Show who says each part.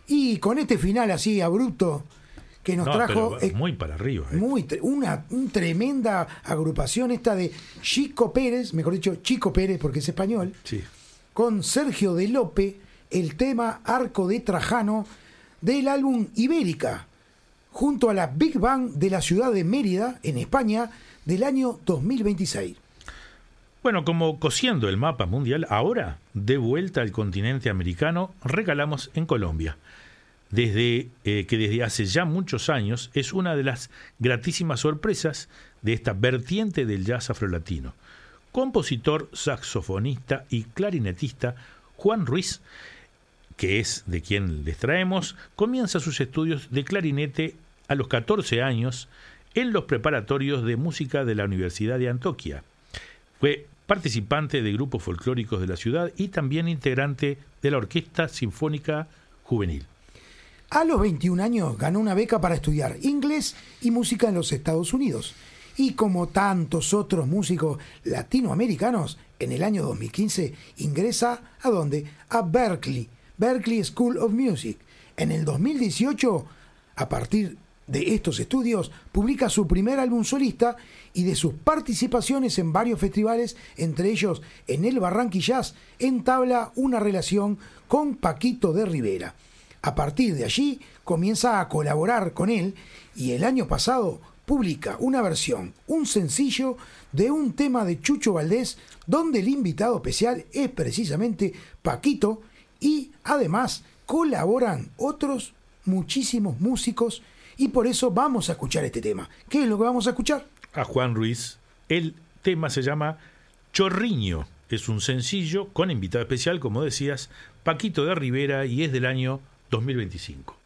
Speaker 1: Y con este final así abrupto que nos trajo...
Speaker 2: muy para arriba.
Speaker 1: Una tremenda agrupación esta de Chico Pérez, mejor dicho, Chico Pérez porque es español,
Speaker 2: Sí.
Speaker 1: con Sergio de Lope, el tema Arco de Trajano del álbum Ibérica, junto a la Big Bang de la ciudad de Mérida, en España, del año 2026.
Speaker 2: Bueno, como cosiendo el mapa mundial, ahora, de vuelta al continente americano, regalamos en Colombia. Desde hace ya muchos años es una de las gratísimas sorpresas de esta vertiente del jazz afrolatino. Compositor, saxofonista y clarinetista Juan Ruiz, que es de quien les traemos, comienza sus estudios de clarinete a los 14 años en los preparatorios de música de la Universidad de Antioquia. Fue participante de grupos folclóricos de la ciudad y también integrante de la Orquesta Sinfónica Juvenil.
Speaker 1: A los 21 años ganó una beca para estudiar inglés y música en los Estados Unidos. Y como tantos otros músicos latinoamericanos, en el año 2015 ingresa ¿a dónde? A Berklee School of Music. En el 2018, a partir de estos estudios, publica su primer álbum solista y de sus participaciones en varios festivales, entre ellos en el Barranquillaz, entabla una relación con Paquito de Rivera. A partir de allí comienza a colaborar con él y el año pasado publica una versión, un sencillo de un tema de Chucho Valdés, donde el invitado especial es precisamente Paquito y además colaboran otros muchísimos músicos y por eso vamos a escuchar este tema. ¿Qué es lo que vamos a escuchar?
Speaker 2: A Juan Ruiz. El tema se llama Chorriño. Es un sencillo con invitado especial, como decías, Paquito de Rivera, y es del año 2025.